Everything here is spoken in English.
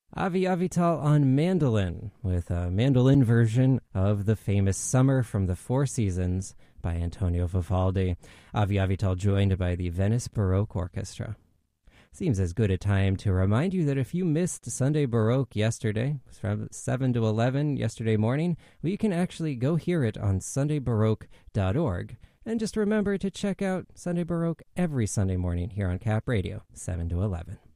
Avi Avital on mandolin, with a mandolin version of the famous Summer from the Four Seasons by Antonio Vivaldi. Avi Avital joined by the Venice Baroque Orchestra. Seems as good a time to remind you that if you missed Sunday Baroque yesterday, from 7 to 11 yesterday morning, well, you can actually go hear it on sundaybaroque.org. And just remember to check out Sunday Baroque every Sunday morning here on Cap Radio, 7 to 11.